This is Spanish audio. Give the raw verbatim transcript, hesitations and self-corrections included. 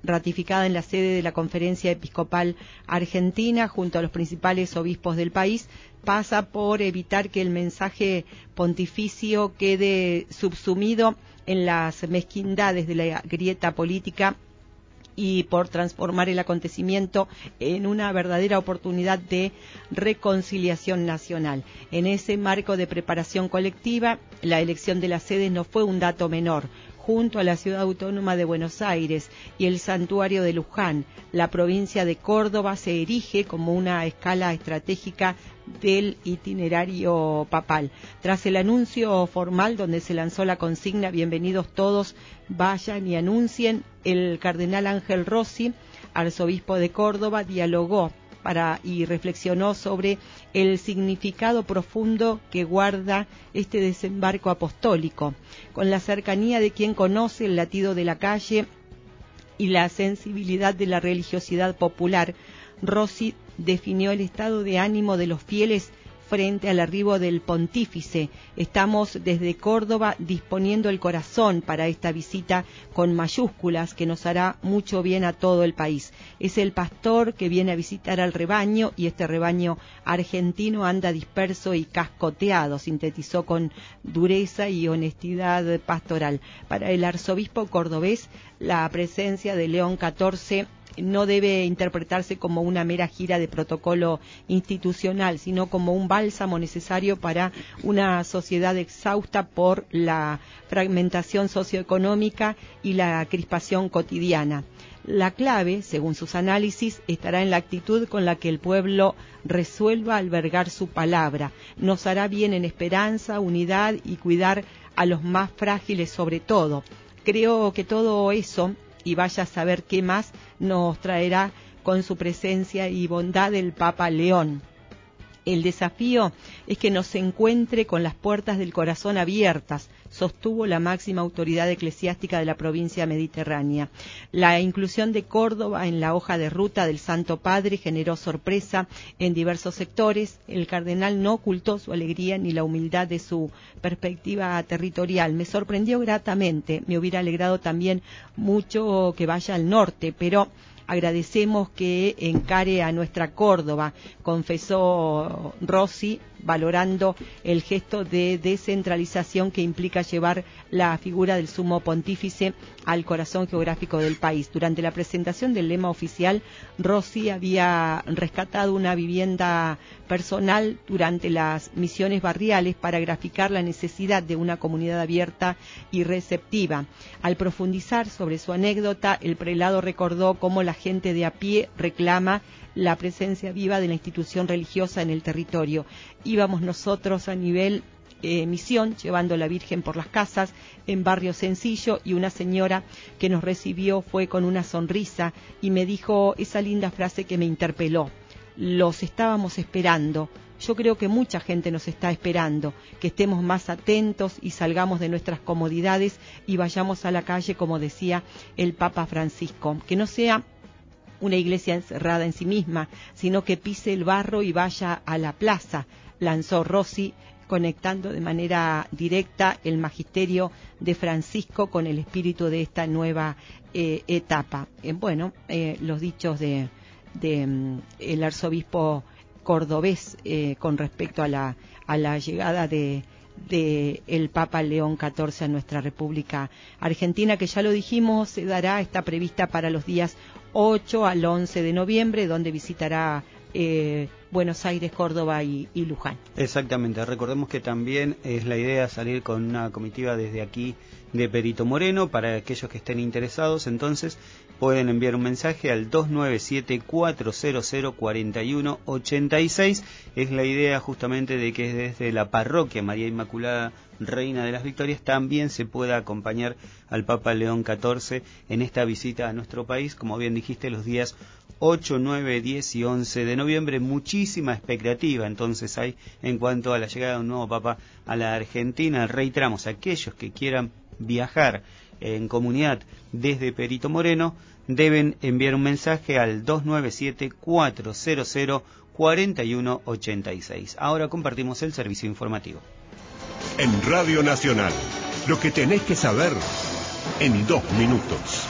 ratificada en la sede de la Conferencia Episcopal Argentina junto a los principales obispos del país, pasa por evitar que el mensaje pontificio quede subsumido en las mezquindades de la grieta política y por transformar el acontecimiento en una verdadera oportunidad de reconciliación nacional. En ese marco de preparación colectiva, la elección de las sedes no fue un dato menor. Junto a la Ciudad Autónoma de Buenos Aires y el Santuario de Luján, la provincia de Córdoba se erige como una escala estratégica del itinerario papal. Tras el anuncio formal donde se lanzó la consigna "Bienvenidos todos, vayan y anuncien", el cardenal Ángel Rossi, arzobispo de Córdoba, dialogó para y reflexionó sobre el significado profundo que guarda este desembarco apostólico, con la cercanía de quien conoce el latido de la calle y la sensibilidad de la religiosidad popular. Rossi definió el estado de ánimo de los fieles frente al arribo del pontífice. Estamos desde Córdoba disponiendo el corazón para esta visita con mayúsculas que nos hará mucho bien a todo el país. Es el pastor que viene a visitar al rebaño y este rebaño argentino anda disperso y cascoteado, sintetizó con dureza y honestidad pastoral. Para el arzobispo cordobés, la presencia de León catorce no debe interpretarse como una mera gira de protocolo institucional, sino como un bálsamo necesario para una sociedad exhausta por la fragmentación socioeconómica y la crispación cotidiana. La clave, según sus análisis, estará en la actitud con la que el pueblo resuelva albergar su palabra. Nos hará bien en esperanza, unidad y cuidar a los más frágiles sobre todo. Creo que todo eso, y vaya a saber qué más, nos traerá con su presencia y bondad el Papa León. El desafío es que nos encuentre con las puertas del corazón abiertas, sostuvo la máxima autoridad eclesiástica de la provincia mediterránea. La inclusión de Córdoba en la hoja de ruta del Santo Padre generó sorpresa en diversos sectores. El cardenal no ocultó su alegría ni la humildad de su perspectiva territorial. Me sorprendió gratamente, me hubiera alegrado también mucho que vaya al norte, pero agradecemos que encare a nuestra Córdoba, confesó Rossi, valorando el gesto de descentralización que implica llevar la figura del sumo pontífice al corazón geográfico del país. Durante la presentación del lema oficial, Rossi había rescatado una vivienda personal durante las misiones barriales para graficar la necesidad de una comunidad abierta y receptiva. Al profundizar sobre su anécdota, el prelado recordó cómo la gente de a pie reclama la presencia viva de la institución religiosa en el territorio. Íbamos nosotros a nivel eh, misión, llevando a la Virgen por las casas, en barrio sencillo, y una señora que nos recibió fue con una sonrisa y me dijo esa linda frase que me interpeló: los estábamos esperando. Yo creo que mucha gente nos está esperando, que estemos más atentos y salgamos de nuestras comodidades y vayamos a la calle, como decía el Papa Francisco, que no sea una iglesia encerrada en sí misma, sino que pise el barro y vaya a la plaza, lanzó Rossi, conectando de manera directa el magisterio de Francisco con el espíritu de esta nueva eh, etapa. Eh, bueno, eh, los dichos de, de um, el arzobispo cordobés eh, con respecto a la, a la llegada de de el Papa León catorce a nuestra República Argentina, que ya lo dijimos, se dará, está prevista para los días ocho al once de noviembre, donde visitará eh, Buenos Aires, Córdoba y, y Luján. Exactamente, recordemos que también es la idea salir con una comitiva desde aquí de Perito Moreno. Para aquellos que estén interesados, entonces pueden enviar un mensaje al dos nueve siete, cuatro cero cero, cuatro uno ocho seis. Es la idea justamente de que desde la parroquia María Inmaculada Reina de las Victorias también se pueda acompañar al Papa León catorce en esta visita a nuestro país, como bien dijiste, los días ocho, nueve, diez y once de noviembre. Muchísima expectativa entonces hay en cuanto a la llegada de un nuevo Papa a la Argentina. Reiteramos, aquellos que quieran viajar en comunidad desde Perito Moreno deben enviar un mensaje al dos nueve siete, cuatro cero cero, cuatro uno ocho seis. Ahora compartimos el servicio informativo. En Radio Nacional, lo que tenés que saber en dos minutos.